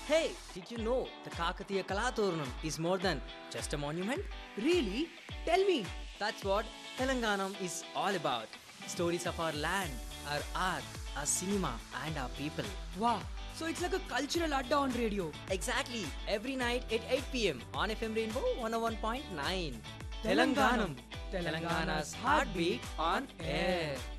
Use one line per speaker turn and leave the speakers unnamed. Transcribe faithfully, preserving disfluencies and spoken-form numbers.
Hey, did you know the Kakatiya Kalaturnam is more than just a monument?
Really? Tell me.
That's what Telanganam is all about. Stories of our land, our art, our cinema, and our people.
Wow. So it's like a cultural adda on radio.
Exactly, every night at eight p m on F M Rainbow one oh one point nine.
Telanganam.
Telangana's heartbeat on air.